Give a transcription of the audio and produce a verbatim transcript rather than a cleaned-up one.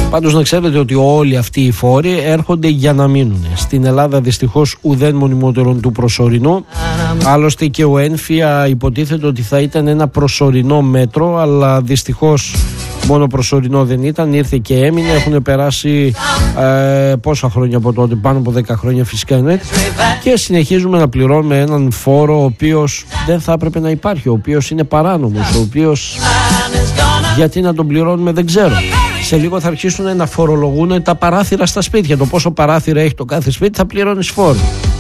Πάντως να ξέρετε ότι όλοι αυτοί οι φόροι έρχονται για να μείνουν. Στην Ελλάδα δυστυχώς ουδέν μονιμότερον του προσωρινού. Άλλωστε και ο ΕΝΦΙΑ υποτίθεται ότι θα ήταν ένα προσωρινό μέτρο, αλλά δυστυχώς μόνο προσωρινό δεν ήταν, ήρθε και έμεινε. Έχουν περάσει ε, πόσα χρόνια από τότε, πάνω από δέκα χρόνια φυσικά εννοείται, και συνεχίζουμε να πληρώνουμε έναν φόρο ο οποίος δεν θα έπρεπε να υπάρχει, ο οποίος είναι παράνομος, ο οποίος γιατί να τον πληρώνουμε δεν ξέρω. Σε λίγο θα αρχίσουν να φορολογούν τα παράθυρα στα σπίτια. Το πόσο παράθυρα έχει το κάθε σπίτι θα πληρώνεις φόρο.